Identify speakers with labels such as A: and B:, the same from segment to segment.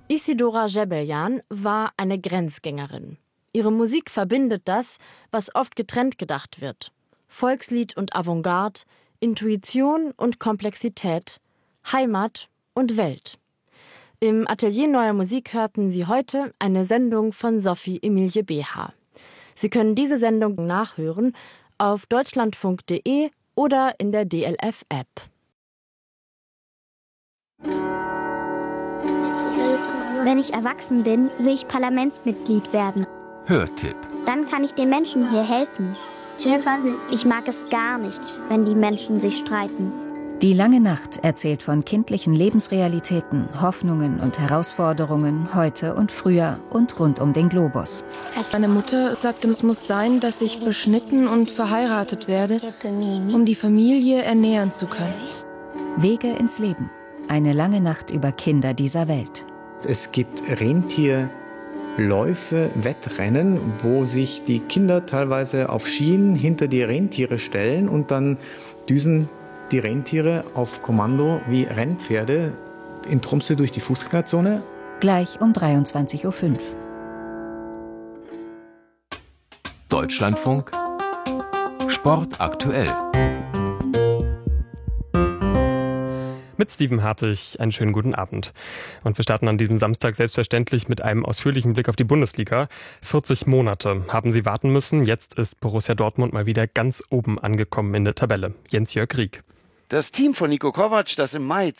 A: Isidora Gebeljan war eine Grenzgängerin. Ihre Musik verbindet das, was oft getrennt gedacht wird. Volkslied und Avantgarde, Intuition und Komplexität, Heimat und Welt. Im Atelier Neuer Musik hörten Sie heute eine Sendung von Sophie Emilie Beha. Sie können diese Sendung nachhören auf deutschlandfunk.de oder in der DLF-App.
B: Wenn ich erwachsen bin, will ich Parlamentsmitglied werden.
C: Hörtipp.
B: Dann kann ich den Menschen hier helfen. Ich mag es gar nicht, wenn die Menschen sich streiten.
D: Die lange Nacht erzählt von kindlichen Lebensrealitäten, Hoffnungen und Herausforderungen heute und früher und rund um den Globus.
E: Meine Mutter sagte, es muss sein, dass ich beschnitten und verheiratet werde, um die Familie ernähren zu können.
D: Wege ins Leben. Eine lange Nacht über Kinder dieser Welt.
F: Es gibt Rentierläufe, Wettrennen, wo sich die Kinder teilweise auf Schienen hinter die Rentiere stellen und dann düsen die Rentiere auf Kommando wie Rennpferde in Tromsø durch die Fußgängerzone.
D: Gleich um 23.05 Uhr.
C: Deutschlandfunk Sport aktuell.
G: Mit Steven Hartig einen schönen guten Abend. Und wir starten an diesem Samstag selbstverständlich mit einem ausführlichen Blick auf die Bundesliga. 40 Monate haben sie warten müssen. Jetzt ist Borussia Dortmund mal wieder ganz oben angekommen in der Tabelle. Jens-Jörg Rieck.
H: Das Team von Niko Kovac, das im Mai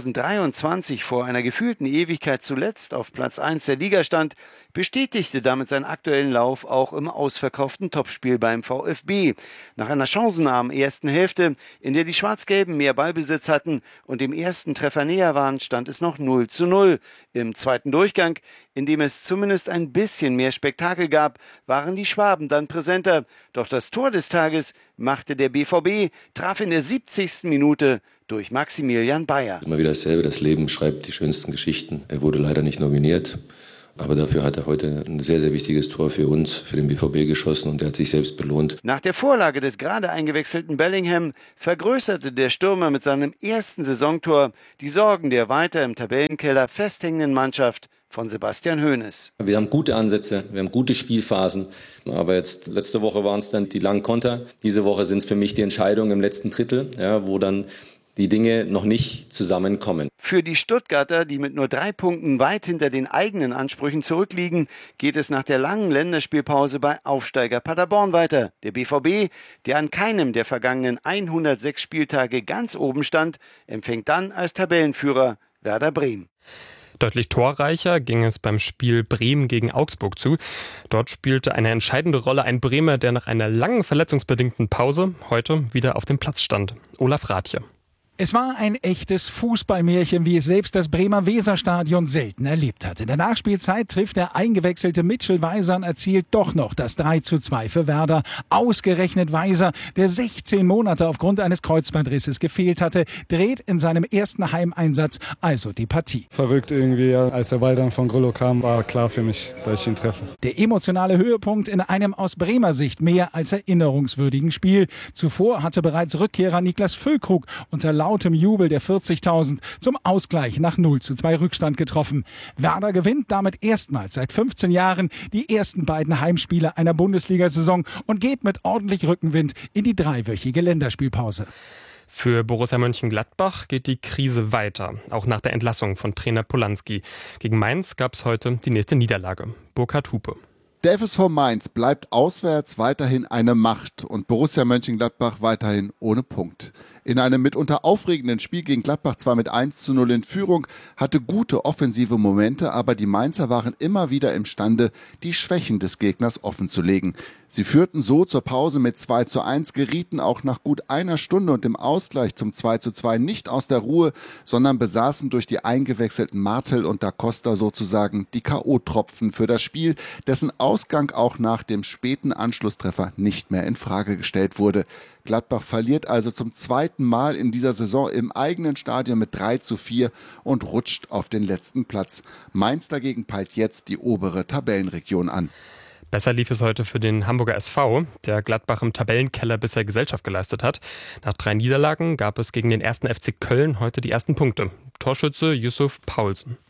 H: 2023 vor einer gefühlten Ewigkeit zuletzt auf Platz 1 der Liga stand, bestätigte damit seinen aktuellen Lauf auch im ausverkauften Topspiel beim VfB. Nach einer chancenarmen ersten Hälfte, in der die Schwarz-Gelben mehr Ballbesitz hatten und dem ersten Treffer näher waren, stand es noch 0:0. Im zweiten Durchgang, in dem es zumindest ein bisschen mehr Spektakel gab, waren die Schwaben dann präsenter. Doch das Tor des Tages machte der BVB, traf in der 70. Minute durch Maximilian Bayer.
I: Immer wieder dasselbe, das Leben schreibt die schönsten Geschichten. Er wurde leider nicht nominiert, aber dafür hat er heute ein sehr, sehr wichtiges Tor für uns, für den BVB geschossen und er hat sich selbst belohnt.
H: Nach der Vorlage des gerade eingewechselten Bellingham vergrößerte der Stürmer mit seinem ersten Saisontor die Sorgen der weiter im Tabellenkeller festhängenden Mannschaft von Sebastian Hoeneß.
J: Wir haben gute Ansätze, wir haben gute Spielphasen, aber jetzt letzte Woche waren es dann die langen Konter. Diese Woche sind es für mich die Entscheidungen im letzten Drittel, ja, wo dann die Dinge noch nicht zusammenkommen.
H: Für die Stuttgarter, die mit nur 3 Punkten weit hinter den eigenen Ansprüchen zurückliegen, geht es nach der langen Länderspielpause bei Aufsteiger Paderborn weiter. Der BVB, der an keinem der vergangenen 106 Spieltage ganz oben stand, empfängt dann als Tabellenführer Werder Bremen.
G: Deutlich torreicher ging es beim Spiel Bremen gegen Augsburg zu. Dort spielte eine entscheidende Rolle ein Bremer, der nach einer langen verletzungsbedingten Pause heute wieder auf dem Platz stand. Olaf Rathje.
K: Es war ein echtes Fußballmärchen, wie es selbst das Bremer Weserstadion selten erlebt hat. In der Nachspielzeit trifft der eingewechselte Mitchell Weiser und erzielt doch noch das 3:2 für Werder. Ausgerechnet Weiser, der 16 Monate aufgrund eines Kreuzbandrisses gefehlt hatte, dreht in seinem ersten Heimeinsatz also die Partie.
L: Verrückt irgendwie, als der Ball dann von Grullo kam, war klar für mich, dass ich ihn treffe.
K: Der emotionale Höhepunkt in einem aus Bremer Sicht mehr als erinnerungswürdigen Spiel. Zuvor hatte bereits Rückkehrer Niklas Füllkrug unter lautem Jubel der 40.000 zum Ausgleich nach 0:2 Rückstand getroffen. Werder gewinnt damit erstmals seit 15 Jahren die ersten beiden Heimspiele einer Bundesliga-Saison und geht mit ordentlich Rückenwind in die 3-wöchige Länderspielpause.
G: Für Borussia Mönchengladbach geht die Krise weiter, auch nach der Entlassung von Trainer Polanski. Gegen Mainz gab es heute die nächste Niederlage. Burkhard Hupe.
M: Der FSV Mainz bleibt auswärts weiterhin eine Macht und Borussia Mönchengladbach weiterhin ohne Punkt. In einem mitunter aufregenden Spiel gegen Gladbach zwar mit 1:0 in Führung, hatte gute offensive Momente, aber die Mainzer waren immer wieder imstande, die Schwächen des Gegners offenzulegen. Sie führten so zur Pause mit 2:1, gerieten auch nach gut einer Stunde und dem Ausgleich zum 2:2 nicht aus der Ruhe, sondern besaßen durch die eingewechselten Martel und Da Costa sozusagen die K.O.-Tropfen für das Spiel, dessen Ausgang auch nach dem späten Anschlusstreffer nicht mehr in Frage gestellt wurde. Gladbach verliert also zum zweiten Mal in dieser Saison im eigenen Stadion mit 3:4 und rutscht auf den letzten Platz. Mainz dagegen peilt jetzt die obere Tabellenregion an.
G: Besser lief es heute für den Hamburger SV, der Gladbach im Tabellenkeller bisher Gesellschaft geleistet hat. Nach 3 Niederlagen gab es gegen den 1. FC Köln heute die ersten Punkte. Torschütze Yusuf Paulsen.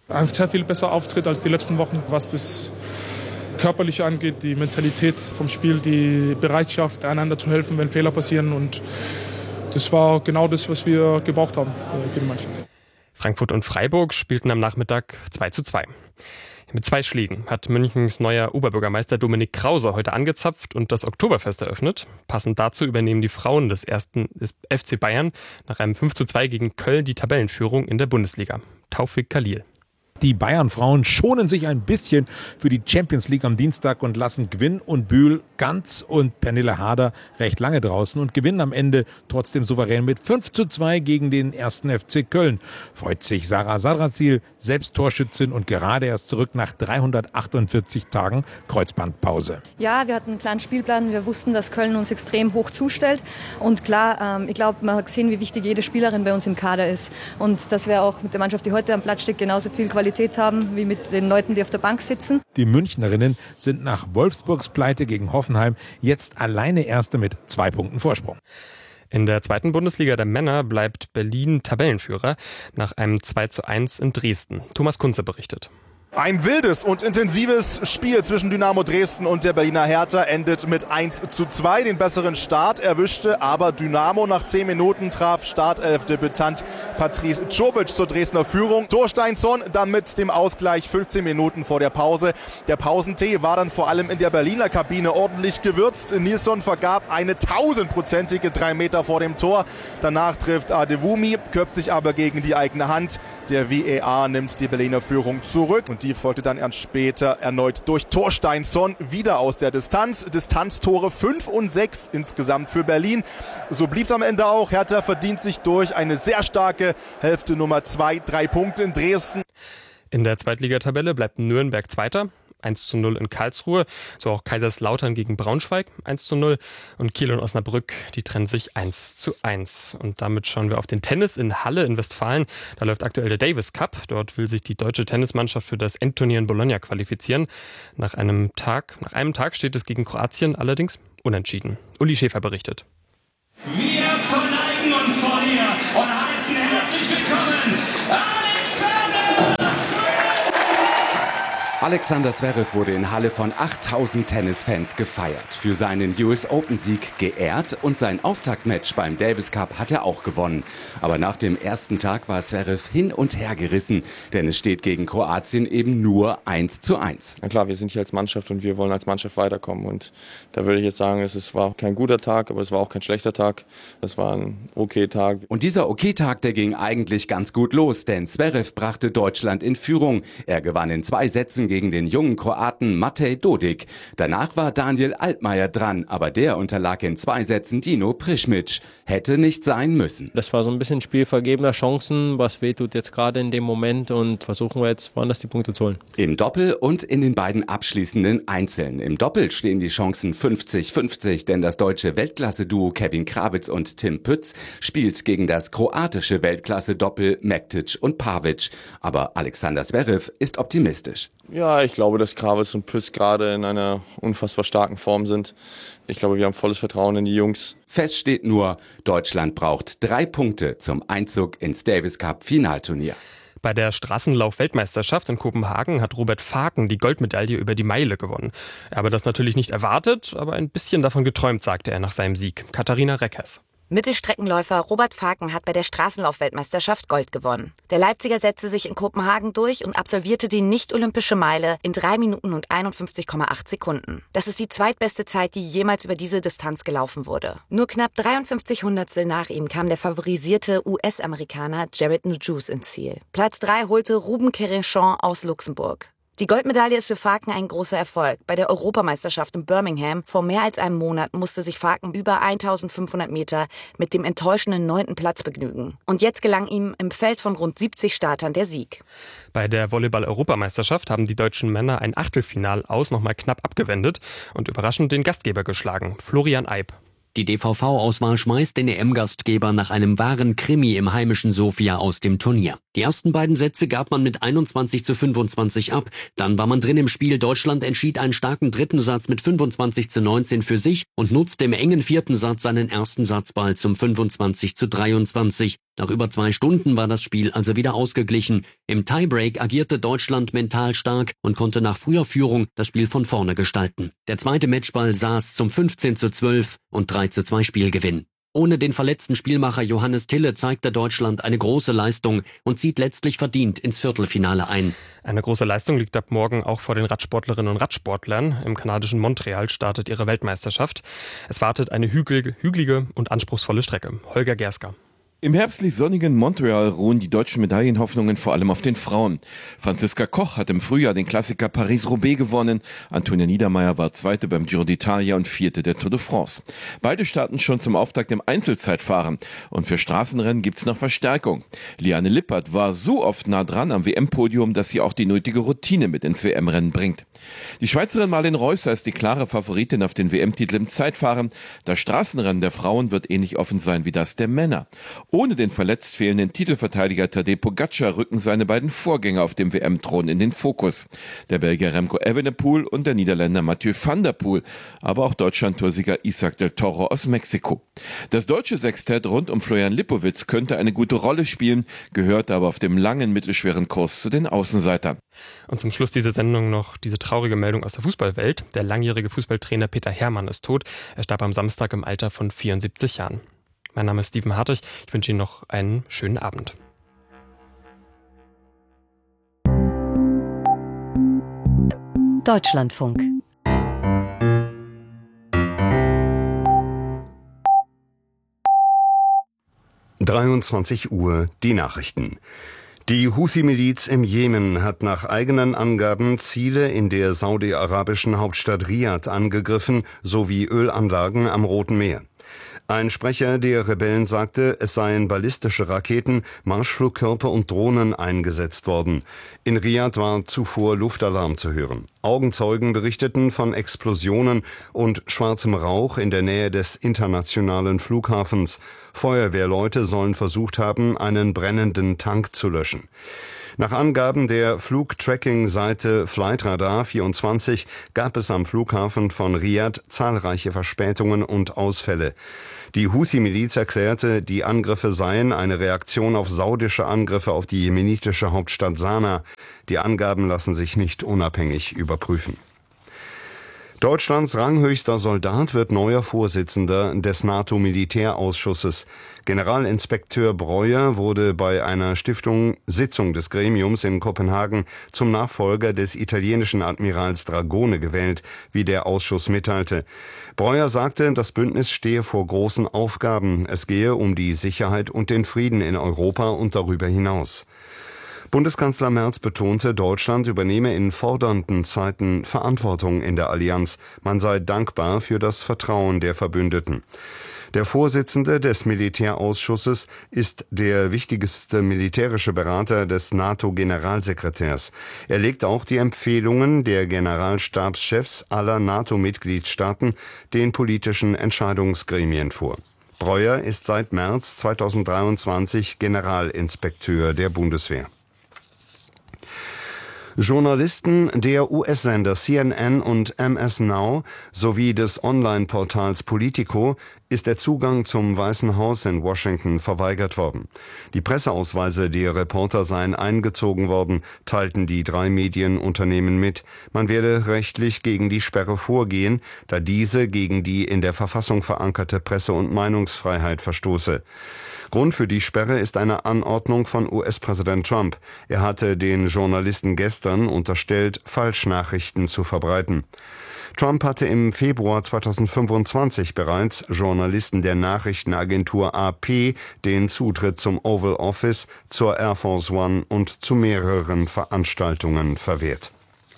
N: Ein sehr viel besser Auftritt als die letzten Wochen, was das Körperliche angeht, die Mentalität vom Spiel, die Bereitschaft, einander zu helfen, wenn Fehler passieren. Und das war genau das, was wir gebraucht haben für die Mannschaft.
G: Frankfurt und Freiburg spielten am Nachmittag 2:2. Mit 2 Schlägen hat Münchens neuer Oberbürgermeister Dominik Krause heute angezapft und das Oktoberfest eröffnet. Passend dazu übernehmen die Frauen des FC Bayern nach einem 5:2 gegen Köln die Tabellenführung in der Bundesliga. Taufik Khalil.
O: Die Bayern-Frauen schonen sich ein bisschen für die Champions League am Dienstag und lassen Gwynn und Bühl, Ganz und Pernille Harder recht lange draußen und gewinnen am Ende trotzdem souverän mit 5:2 gegen den 1. FC Köln. Freut sich Sarah Sadrazil, selbst Torschützin und gerade erst zurück nach 348 Tagen Kreuzbandpause.
P: Ja, wir hatten einen klaren Spielplan. Wir wussten, dass Köln uns extrem hoch zustellt. Und klar, ich glaube, man hat gesehen, wie wichtig jede Spielerin bei uns im Kader ist. Und dass wir auch mit der Mannschaft, die heute am Platz steht, genauso viel Qualität haben wie mit den Leuten, die auf der Bank sitzen.
O: Die Münchnerinnen sind nach Wolfsburgs Pleite gegen Hoffenheim jetzt alleine Erste mit 2 Punkten Vorsprung.
G: In der 2. Bundesliga der Männer bleibt Berlin Tabellenführer nach einem 2:1 in Dresden. Thomas Kunze berichtet.
Q: Ein wildes und intensives Spiel zwischen Dynamo Dresden und der Berliner Hertha endet mit 1:2. Den besseren Start erwischte aber Dynamo. Nach 10 Minuten traf Startelf-Debütant Patrice Czovic zur Dresdner Führung. Thorsteinsson dann mit dem Ausgleich 15 Minuten vor der Pause. Der Pausentee war dann vor allem in der Berliner Kabine ordentlich gewürzt. Nilsson vergab eine 1000-prozentige 3 Meter vor dem Tor. Danach trifft Adewumi, köpft sich aber gegen die eigene Hand. Der VAR nimmt die Berliner Führung zurück und die folgte dann erst später erneut durch Thorsteinsson wieder aus der Distanz. Distanztore 5 und 6 insgesamt für Berlin. So blieb es am Ende auch. Hertha verdient sich durch eine sehr starke Hälfte Nummer 2, 3 Punkte in Dresden.
G: In der Zweitligatabelle bleibt Nürnberg Zweiter. 1:0 in Karlsruhe, so auch Kaiserslautern gegen Braunschweig 1:0 und Kiel und Osnabrück, die trennen sich 1:1. Und damit schauen wir auf den Tennis in Halle in Westfalen. Da läuft aktuell der Davis Cup. Dort will sich die deutsche Tennismannschaft für das Endturnier in Bologna qualifizieren. Nach einem Tag steht es gegen Kroatien allerdings unentschieden. Uli Schäfer berichtet.
R: Wir verneigen uns vor dir und heißen herzlich willkommen
S: Alexander Zverev wurde in Halle von 8000 Tennisfans gefeiert, für seinen US Open-Sieg geehrt und sein Auftaktmatch beim Davis Cup hat er auch gewonnen. Aber nach dem ersten Tag war Zverev hin und her gerissen, denn es steht gegen Kroatien eben nur 1:1.
T: Na klar, wir sind hier als Mannschaft und wir wollen als Mannschaft weiterkommen und da würde ich jetzt sagen, es war kein guter Tag, aber es war auch kein schlechter Tag. Es war ein Okay-Tag.
S: Und dieser Okay-Tag, der ging eigentlich ganz gut los, denn Zverev brachte Deutschland in Führung. Er gewann in 2 Sätzen gegen den jungen Kroaten Matej Dodik. Danach war Daniel Altmaier dran, aber der unterlag in 2 Sätzen Dino Prischmic. Hätte nicht sein müssen.
U: Das war so ein bisschen Spiel vergebener Chancen, was wehtut jetzt gerade in dem Moment und versuchen wir jetzt woanders die Punkte zu holen.
S: Im Doppel und in den beiden abschließenden Einzeln. Im Doppel stehen die Chancen 50-50, denn das deutsche Weltklasse-Duo Kevin Krawitz und Tim Pütz spielt gegen das kroatische Weltklasse-Doppel Mektic und Pavic. Aber Alexander Zverev ist optimistisch.
T: Ja, ich glaube, dass Krawitz und Pütz gerade in einer unfassbar starken Form sind. Ich glaube, wir haben volles Vertrauen in die Jungs.
S: Fest steht nur, Deutschland braucht 3 Punkte zum Einzug ins Davis Cup Finalturnier.
G: Bei der Straßenlauf-Weltmeisterschaft in Kopenhagen hat Robert Faken die Goldmedaille über die Meile gewonnen. Er habe das natürlich nicht erwartet, aber ein bisschen davon geträumt, sagte er nach seinem Sieg. Katharina Reckers.
V: Mittelstreckenläufer Robert Faken hat bei der Straßenlauf-Weltmeisterschaft Gold gewonnen. Der Leipziger setzte sich in Kopenhagen durch und absolvierte die nicht-olympische Meile in 3 Minuten und 51,8 Sekunden. Das ist die zweitbeste Zeit, die jemals über diese Distanz gelaufen wurde. Nur knapp 53 Hundertstel nach ihm kam der favorisierte US-Amerikaner Jared Nujus ins Ziel. Platz 3 holte Ruben Querenchon aus Luxemburg. Die Goldmedaille ist für Faken ein großer Erfolg. Bei der Europameisterschaft in Birmingham vor mehr als einem Monat musste sich Faken über 1500 Meter mit dem enttäuschenden 9. Platz begnügen. Und jetzt gelang ihm im Feld von rund 70 Startern der Sieg.
G: Bei der Volleyball-Europameisterschaft haben die deutschen Männer ein Achtelfinal aus nochmal knapp abgewendet und überraschend den Gastgeber geschlagen, Florian Eib.
W: Die DVV-Auswahl schmeißt den EM-Gastgeber nach einem wahren Krimi im heimischen Sofia aus dem Turnier. Die ersten beiden Sätze gab man mit 21:25 ab. Dann war man drin im Spiel. Deutschland entschied einen starken dritten Satz mit 25:19 für sich und nutzte im engen 4. Satz seinen ersten Satzball zum 25:23. Nach über 2 Stunden war das Spiel also wieder ausgeglichen. Im Tiebreak agierte Deutschland mental stark und konnte nach früher Führung das Spiel von vorne gestalten. Der zweite Matchball saß zum 15:12 und 3:2 Spielgewinn. Ohne den verletzten Spielmacher Johannes Tille zeigte Deutschland eine große Leistung und zieht letztlich verdient ins Viertelfinale ein.
G: Eine große Leistung liegt ab morgen auch vor den Radsportlerinnen und Radsportlern. Im kanadischen Montreal startet ihre Weltmeisterschaft. Es wartet eine hügelige und anspruchsvolle Strecke. Holger Gersker.
A: Im herbstlich sonnigen Montreal ruhen die deutschen Medaillenhoffnungen vor allem auf den Frauen. Franziska Koch hat im Frühjahr den Klassiker Paris-Roubaix gewonnen. Antonia Niedermeyer war Zweite beim Giro d'Italia und Vierte der Tour de France. Beide starten schon zum Auftakt im Einzelzeitfahren. Und für Straßenrennen gibt's noch Verstärkung. Liane Lippert war so oft nah dran am WM-Podium, dass sie auch die nötige Routine mit ins WM-Rennen bringt. Die Schweizerin Marlene Reusser ist die klare Favoritin auf den WM-Titel im Zeitfahren. Das Straßenrennen der Frauen wird ähnlich offen sein wie das der Männer. Ohne den verletzt fehlenden Titelverteidiger Tadej Pogacar rücken seine beiden Vorgänger auf dem WM-Thron in den Fokus. Der Belgier Remco Evenepoel und der Niederländer Mathieu van der Poel, aber auch Deutschland-Toursieger Isaac del Toro aus Mexiko. Das deutsche Sextett rund um Florian Lipowitz könnte eine gute Rolle spielen, gehört aber auf dem langen mittelschweren Kurs zu den Außenseitern.
G: Und zum Schluss dieser Sendung noch diese traurige Meldung aus der Fußballwelt. Der langjährige Fußballtrainer Peter Herrmann ist tot. Er starb am Samstag im Alter von 74 Jahren. Mein Name ist Steven Hartig. Ich wünsche Ihnen noch einen schönen Abend.
B: Deutschlandfunk. (23 Uhr) die Nachrichten. Die Houthi-Miliz im Jemen hat nach eigenen Angaben Ziele in der saudi-arabischen Hauptstadt Riad angegriffen, sowie Ölanlagen am Roten Meer. Ein Sprecher der Rebellen sagte, es seien ballistische Raketen, Marschflugkörper und Drohnen eingesetzt worden. In Riad war zuvor Luftalarm zu hören. Augenzeugen berichteten von Explosionen und schwarzem Rauch in der Nähe des internationalen Flughafens. Feuerwehrleute sollen versucht haben, einen brennenden Tank zu löschen. Nach Angaben der Flugtracking-Seite Flightradar24 gab es am Flughafen von Riad zahlreiche Verspätungen und Ausfälle. Die Houthi-Miliz erklärte, die Angriffe seien eine Reaktion auf saudische Angriffe auf die jemenitische Hauptstadt Sanaa. Die Angaben lassen sich nicht unabhängig überprüfen. Deutschlands ranghöchster Soldat wird neuer Vorsitzender des NATO-Militärausschusses. Generalinspekteur Breuer wurde bei einer Sitzung des Gremiums in Kopenhagen zum Nachfolger des italienischen Admirals Dragone gewählt, wie der Ausschuss mitteilte. Breuer sagte, das Bündnis stehe vor großen Aufgaben. Es gehe um die Sicherheit und den Frieden in Europa und darüber hinaus. Bundeskanzler Merz betonte, Deutschland übernehme in fordernden Zeiten Verantwortung in der Allianz. Man sei dankbar für das Vertrauen der Verbündeten. Der Vorsitzende des Militärausschusses ist der wichtigste militärische Berater des NATO-Generalsekretärs. Er legt auch die Empfehlungen der Generalstabschefs aller NATO-Mitgliedstaaten den politischen Entscheidungsgremien vor. Breuer ist seit März 2023 Generalinspekteur der Bundeswehr. Journalisten der US-Sender CNN und MS Now sowie des Online-Portals Politico ist der Zugang zum Weißen Haus in Washington verweigert worden. Die Presseausweise der Reporter seien eingezogen worden, teilten die 3 Medienunternehmen mit. Man werde rechtlich gegen die Sperre vorgehen, da diese gegen die in der Verfassung verankerte Presse- und Meinungsfreiheit verstoße. Grund für die Sperre ist eine Anordnung von US-Präsident Trump. Er hatte den Journalisten gestern unterstellt, Falschnachrichten zu verbreiten. Trump hatte im Februar 2025 bereits Journalisten der Nachrichtenagentur AP den Zutritt zum Oval Office, zur Air Force One und zu mehreren Veranstaltungen verwehrt.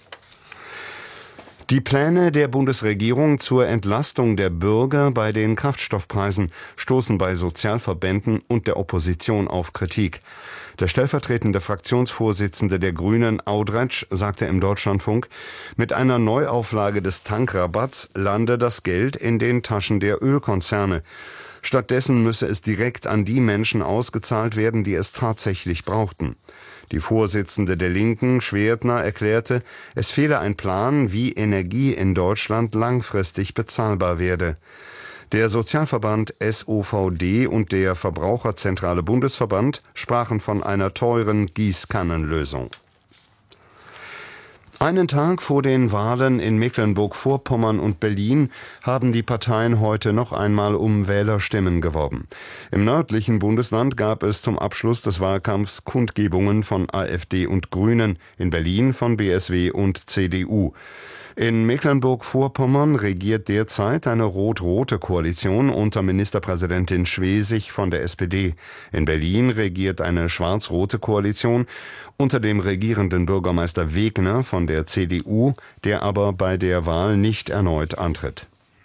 B: Die Pläne der Bundesregierung zur Entlastung der Bürger bei den Kraftstoffpreisen stoßen bei Sozialverbänden und der Opposition auf Kritik. Der stellvertretende Fraktionsvorsitzende der Grünen, Audretsch, sagte im Deutschlandfunk, mit einer Neuauflage des Tankrabatts lande das Geld in den Taschen der Ölkonzerne. Stattdessen müsse es direkt an die Menschen ausgezahlt werden, die es tatsächlich brauchten. Die Vorsitzende der Linken, Schwertner, erklärte, es fehle ein Plan, wie Energie in Deutschland langfristig bezahlbar werde. Der Sozialverband SOVD und der Verbraucherzentrale Bundesverband sprachen von einer teuren Gießkannenlösung. Einen Tag vor den Wahlen in Mecklenburg-Vorpommern und Berlin haben die Parteien heute noch einmal um Wählerstimmen geworben. Im nördlichen Bundesland gab es zum Abschluss des Wahlkampfs Kundgebungen von AfD und Grünen, in Berlin von BSW und CDU. In Mecklenburg-Vorpommern regiert derzeit eine rot-rote Koalition unter Ministerpräsidentin Schwesig von der SPD. In Berlin regiert eine schwarz-rote Koalition unter dem regierenden Bürgermeister Wegner von der CDU, der aber bei der Wahl nicht erneut antritt.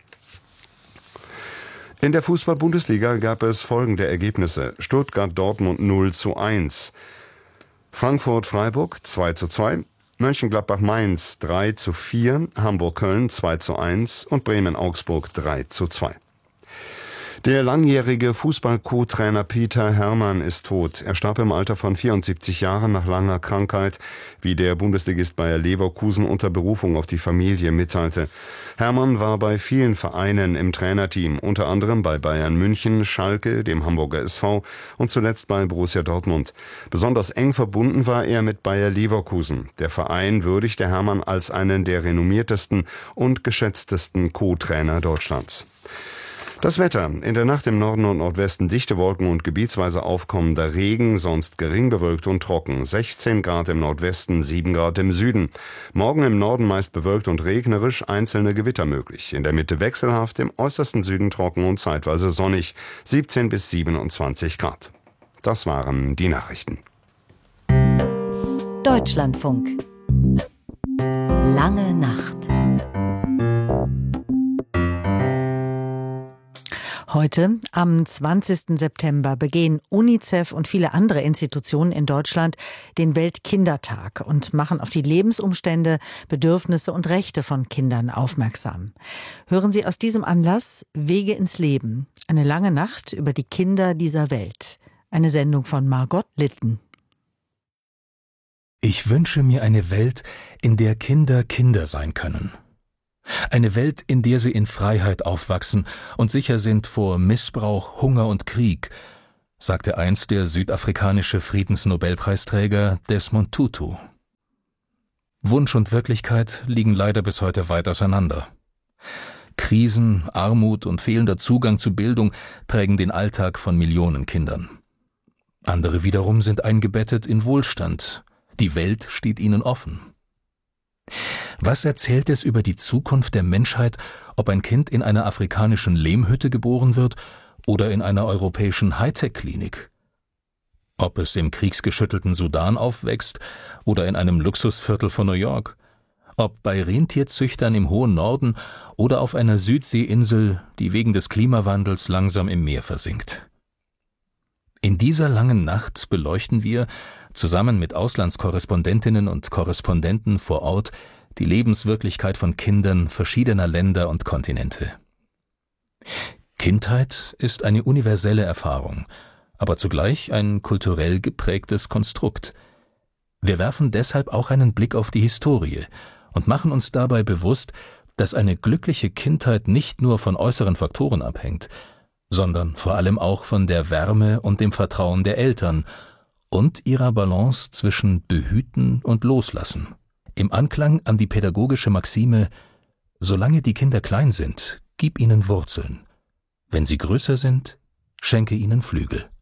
B: In der Fußball-Bundesliga gab es folgende Ergebnisse: Stuttgart-Dortmund 0:1, Frankfurt-Freiburg 2:2, Mönchengladbach-Mainz 3:4, Hamburg-Köln 2:1 und Bremen-Augsburg 3:2. Der langjährige Fußball-Co-Trainer Peter Hermann ist tot. Er starb im Alter von 74 Jahren nach langer Krankheit, wie der Bundesligist Bayer Leverkusen unter Berufung auf die Familie mitteilte. Hermann war bei vielen Vereinen im Trainerteam, unter anderem bei Bayern München, Schalke, dem Hamburger SV und zuletzt bei Borussia Dortmund. Besonders eng verbunden war er mit Bayer Leverkusen. Der Verein würdigte Hermann als einen der renommiertesten und geschätztesten Co-Trainer Deutschlands. Das Wetter: In der Nacht im Norden und Nordwesten dichte Wolken und gebietsweise aufkommender Regen, sonst gering bewölkt und trocken. 16 Grad im Nordwesten, 7 Grad im Süden. Morgen im Norden meist bewölkt und regnerisch, einzelne Gewitter möglich. In der Mitte wechselhaft, im äußersten Süden trocken und zeitweise sonnig. 17 bis 27 Grad. Das waren die Nachrichten.
D: Deutschlandfunk. Lange Nacht. Heute, am 20. September, begehen UNICEF und viele andere Institutionen in Deutschland den Weltkindertag und machen auf die Lebensumstände, Bedürfnisse und Rechte von Kindern aufmerksam. Hören Sie aus diesem Anlass Wege ins Leben, eine lange Nacht über die Kinder dieser Welt. Eine Sendung von Margot Litten.
E: Ich wünsche mir eine Welt, in der Kinder Kinder sein können. Eine Welt, in der sie in Freiheit aufwachsen und sicher sind vor Missbrauch, Hunger und Krieg, sagte einst der südafrikanische Friedensnobelpreisträger Desmond Tutu. Wunsch und Wirklichkeit liegen leider bis heute weit auseinander. Krisen, Armut und fehlender Zugang zu Bildung prägen den Alltag von Millionen Kindern. Andere wiederum sind eingebettet in Wohlstand. Die Welt steht ihnen offen. Was erzählt es über die Zukunft der Menschheit, ob ein Kind in einer afrikanischen Lehmhütte geboren wird oder in einer europäischen Hightech-Klinik? Ob es im kriegsgeschüttelten Sudan aufwächst oder in einem Luxusviertel von New York? Ob bei Rentierzüchtern im hohen Norden oder auf einer Südseeinsel, die wegen des Klimawandels langsam im Meer versinkt? In dieser langen Nacht beleuchten wir, zusammen mit Auslandskorrespondentinnen und Korrespondenten vor Ort, die Lebenswirklichkeit von Kindern verschiedener Länder und Kontinente. Kindheit ist eine universelle Erfahrung, aber zugleich ein kulturell geprägtes Konstrukt. Wir werfen deshalb auch einen Blick auf die Historie und machen uns dabei bewusst, dass eine glückliche Kindheit nicht nur von äußeren Faktoren abhängt, sondern vor allem auch von der Wärme und dem Vertrauen der Eltern und ihrer Balance zwischen Behüten und Loslassen. Im Anklang an die pädagogische Maxime: Solange die Kinder klein sind, gib ihnen Wurzeln. Wenn sie größer sind, schenke ihnen Flügel.